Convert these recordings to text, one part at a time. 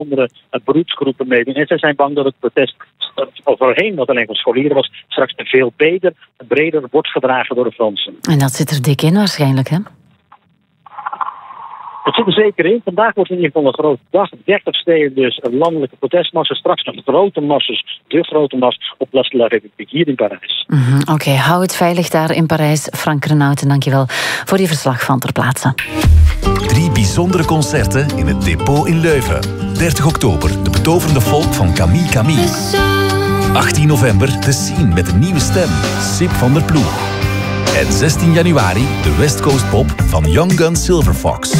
andere beroepsgroepen meedoen. En zij zijn bang dat het protest voorheen, wat alleen van scholieren was, straks veel breder wordt gedragen door de Fransen. En dat zit er dik in waarschijnlijk, hè? Het zit er zeker in. Vandaag wordt in ieder geval een grote dag. 30 steden dus een landelijke protestmassa. Straks nog grote massas, de grote massa op Place de la République hier in Parijs. Oké, hou het veilig daar in Parijs. Frank Renauten, dankjewel voor je verslag van ter plaatse. 3 bijzondere concerten in het Depot in Leuven. 30 oktober, de betoverende folk van Camille. 18 november, de Scene met een nieuwe stem, Sip van der Ploeg. En 16 januari, de West Coast Pop van Young Gun Silver Fox.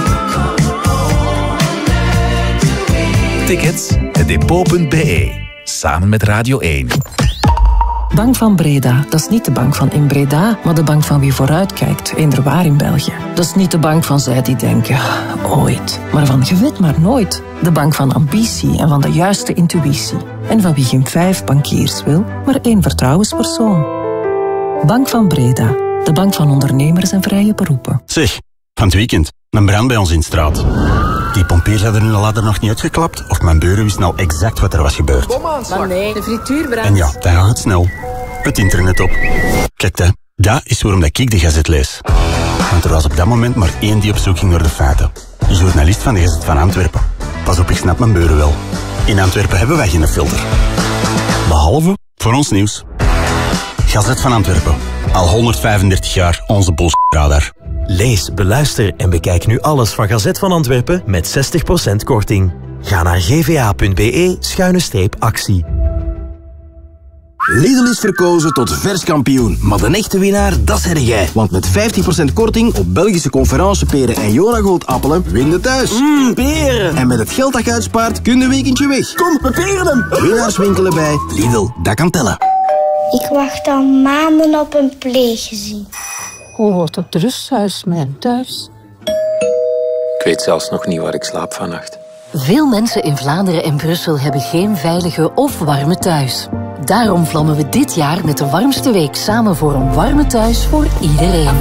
Tickets, hetdepot.be. Samen met Radio 1. Bank van Breda, dat is niet de bank van in Breda, maar de bank van wie vooruitkijkt, eender waar in België. Dat is niet de bank van zij die denken, ooit, maar van je weet maar nooit. De bank van ambitie en van de juiste intuïtie. En van wie geen 5 bankiers wil, maar 1 vertrouwenspersoon. Bank van Breda, de bank van ondernemers en vrije beroepen. Zeg, van het weekend, een brand bij ons in de straat. Die pompiers hadden hun ladder nog niet uitgeklapt, of mijn buren wisten al exact wat er was gebeurd. Maar nee, de frituur brandt. En ja, dan gaat het snel. Het internet op. Kijk, hè, dat is waarom dat ik de Gazet lees. Want er was op dat moment maar 1 die op zoek ging naar de feiten. De journalist van de Gazet van Antwerpen. Pas op, ik snap mijn buren wel. In Antwerpen hebben wij geen filter. Behalve voor ons nieuws. Gazet van Antwerpen. Al 135 jaar onze bullshit-radar. Lees, beluister en bekijk nu alles van Gazet van Antwerpen met 60% korting. Ga naar gva.be/actie. Lidl is verkozen tot verskampioen, maar de echte winnaar, dat zeg jij. Want met 15% korting op Belgische conferenceperen en Jonagold appelen, win je thuis. Peren! En met het geld dat je uitspaart, kun je een weekendje weg. Kom, we peren hem! Winnaars winkelen bij Lidl, dat kan tellen. Ik wacht al maanden op een pleeggezin. Hoe wordt het rusthuis mijn thuis? Ik weet zelfs nog niet waar ik slaap vannacht. Veel mensen in Vlaanderen en Brussel hebben geen veilige of warme thuis. Daarom vlammen we dit jaar met de warmste week samen voor een warme thuis voor iedereen.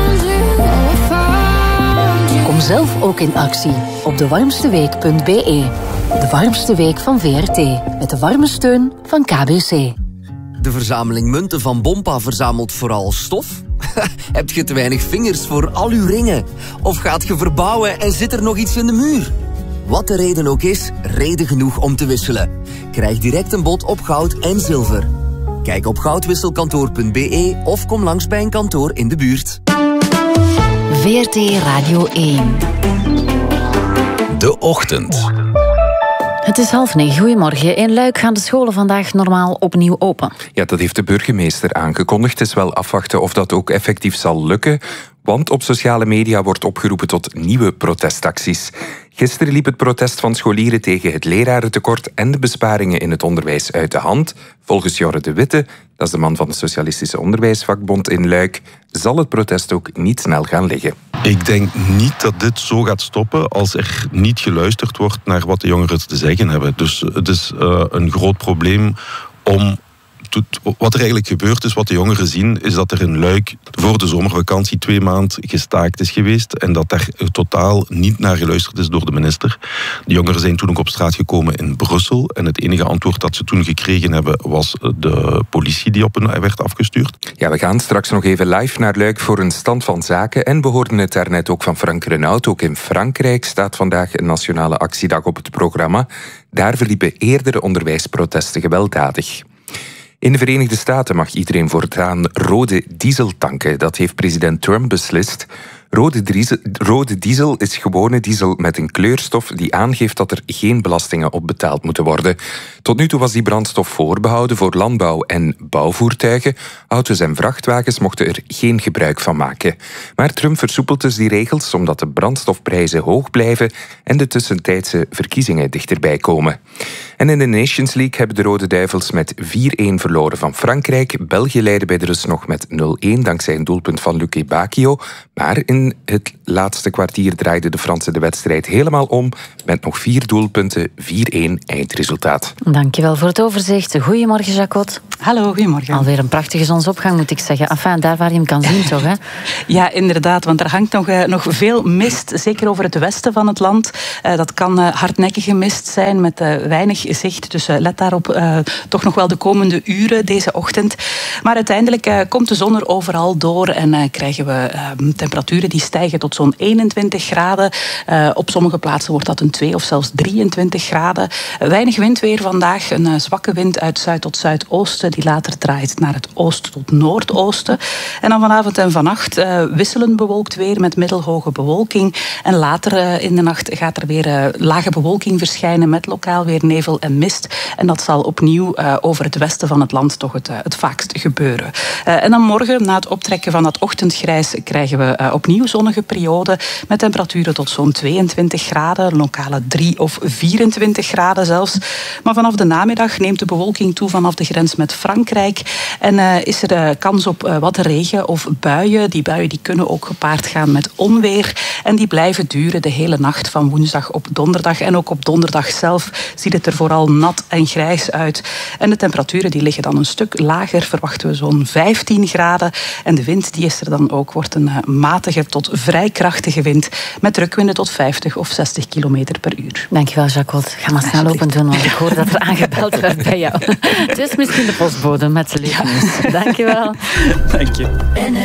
Kom zelf ook in actie op dewarmsteweek.be. De warmste week van VRT. Met de warme steun van KBC. De verzameling munten van Bompa verzamelt vooral stof? Heb je te weinig vingers voor al uw ringen? Of gaat je verbouwen en zit er nog iets in de muur? Wat de reden ook is, reden genoeg om te wisselen. Krijg direct een bod op goud en zilver. Kijk op goudwisselkantoor.be of kom langs bij een kantoor in de buurt. VRT Radio 1. De Ochtend. Het is 8:30. Goedemorgen. In Luik gaan de scholen vandaag normaal opnieuw open. Ja, dat heeft de burgemeester aangekondigd. Het is wel afwachten of dat ook effectief zal lukken. Want op sociale media wordt opgeroepen tot nieuwe protestacties. Gisteren liep het protest van scholieren tegen het lerarentekort en de besparingen in het onderwijs uit de hand. Volgens Jorre de Witte, dat is de man van de Socialistische Onderwijsvakbond in Luik, zal het protest ook niet snel gaan liggen. Ik denk niet dat dit zo gaat stoppen als er niet geluisterd wordt naar wat de jongeren te zeggen hebben. Dus het is een groot probleem om... Wat er eigenlijk gebeurd is, wat de jongeren zien, is dat er in Luik voor de zomervakantie 2 maanden gestaakt is geweest en dat daar totaal niet naar geluisterd is door de minister. De jongeren zijn toen ook op straat gekomen in Brussel en het enige antwoord dat ze toen gekregen hebben was de politie die op hen werd afgestuurd. Ja, we gaan straks nog even live naar Luik voor een stand van zaken en we hoorden het daarnet ook van Frank Renaut. Ook in Frankrijk staat vandaag een nationale actiedag op het programma. Daar verliepen eerdere onderwijsprotesten gewelddadig. In de Verenigde Staten mag iedereen voortaan rode diesel tanken. Dat heeft president Trump beslist. Rode diesel is gewone diesel met een kleurstof die aangeeft dat er geen belastingen op betaald moeten worden. Tot nu toe was die brandstof voorbehouden voor landbouw- en bouwvoertuigen. Auto's en vrachtwagens mochten er geen gebruik van maken. Maar Trump versoepelt dus die regels omdat de brandstofprijzen hoog blijven en de tussentijdse verkiezingen dichterbij komen. En in de Nations League hebben de Rode Duivels met 4-1 verloren van Frankrijk. België leidde bij de rust nog met 0-1 dankzij een doelpunt van Luque Bacchio. Maar in het laatste kwartier draaide de Fransen de wedstrijd helemaal om. Met nog 4 doelpunten, 4-1 eindresultaat. Dankjewel voor het overzicht. Goedemorgen, Jacot. Hallo, goedemorgen. Alweer een prachtige zonsopgang, moet ik zeggen. Enfin, daar waar je hem kan zien, toch? Hè? Ja, inderdaad, want er hangt nog veel mist, zeker over het westen van het land. Dat kan hardnekkige mist zijn met weinig zicht, dus let daarop toch nog wel de komende uren deze ochtend. Maar uiteindelijk komt de zon er overal door en krijgen we temperaturen die stijgen tot zo'n 21 graden. Op sommige plaatsen wordt dat een 2 of zelfs 23 graden. Weinig windweer vandaag, een zwakke wind uit zuid tot zuidoosten, die later draait naar het oosten tot noordoosten. En dan vanavond en vannacht wisselend bewolkt weer met middelhoge bewolking. En later in de nacht gaat er weer lage bewolking verschijnen met lokaal weer nevel en mist. En dat zal opnieuw over het westen van het land toch het vaakst gebeuren. En dan morgen, na het optrekken van dat ochtendgrijs, krijgen we opnieuw zonnige perioden met temperaturen tot zo'n 22 graden, lokale 3 of 24 graden zelfs. Maar vanaf de namiddag neemt de bewolking toe vanaf de grens met Frankrijk en is er kans op wat regen of buien. Die buien die kunnen ook gepaard gaan met onweer en die blijven duren de hele nacht van woensdag op donderdag. En ook op donderdag zelf ziet het er vooral nat en grijs uit. En de temperaturen die liggen dan een stuk lager, verwachten we zo'n 15 graden. En de wind die is er dan ook, wordt een matige tot vrij krachtige wind met drukwinden tot 50 of 60 kilometer per uur. Dankjewel, Jacqueline. Ga maar snel open doen, want ik hoor dat er aangebeld werd bij jou. Het is misschien de postbode met z'n liefjes. Dankjewel. Dank je.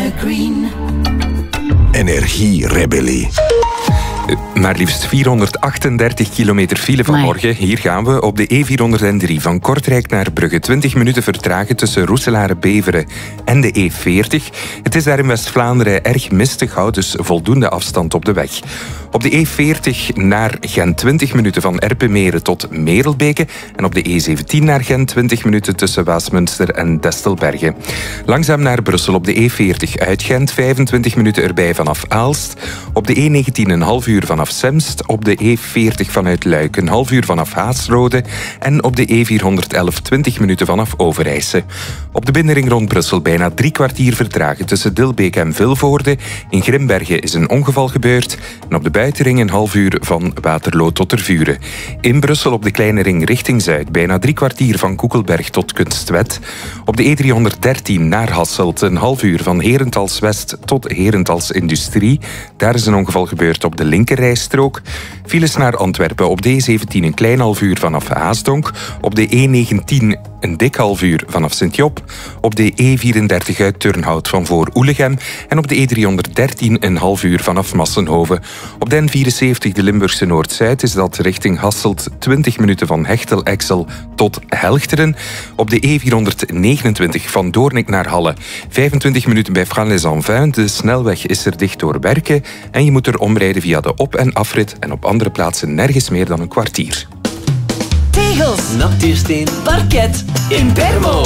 Energierebellie. Maar liefst 438 kilometer file vanmorgen. Hier gaan we op de E403 van Kortrijk naar Brugge. 20 minuten vertragen tussen Roeselare en Beveren en de E40. Het is daar in West-Vlaanderen erg mistig, houdt dus voldoende afstand op de weg. Op de E40 naar Gent 20 minuten van Erpenmeren tot Merelbeke. En op de E17 naar Gent 20 minuten tussen Waasmunster en Destelbergen. Langzaam naar Brussel op de E40 uit Gent 25 minuten erbij vanaf Aalst. Op de E19 een half uur vanaf Semst. Op de E40 vanuit Luik een half uur vanaf Haasrode. En op de E411 20 minuten vanaf Overijse. Op de binnenring rond Brussel bijna 3 kwartier vertragen tussen Dilbeek en Vilvoorde. In Grimbergen is een ongeval gebeurd. En op de buitenring een half uur van Waterloo tot Tervuren. In Brussel op de kleine ring richting Zuid bijna 3 kwartier van Koekelberg tot Kunstwet. Op de E313 naar Hasselt een half uur van Herentals West tot Herentals Industrie. Daar is een ongeval gebeurd op de linkerrijstrook. Files naar Antwerpen op de E17 een klein half uur vanaf Haasdonk. Op de E19 een dik half uur vanaf Sint-Job. Op de E34 uit Turnhout van voor Oelegem. En op de E313 een half uur vanaf Massenhoven. Op de N74 de Limburgse Noord-Zuid is dat richting Hasselt 20 minuten van Hechtel-Exel tot Helchteren. Op de E429 van Doornik naar Halle 25 minuten bij Fran-les-Envins. De snelweg is er dicht door Berken. En je moet er omrijden via de op- en afrit. En op andere plaatsen nergens meer dan een kwartier. Tegels, natuursteen, parket, Impermo.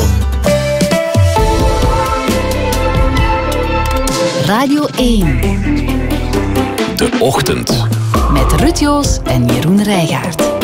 Radio 1. De Ochtend. Met Ruud Joos en Jeroen Rijgaard.